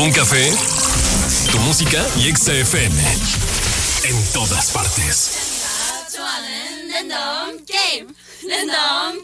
Un café, tu música y Exa FM. En todas partes.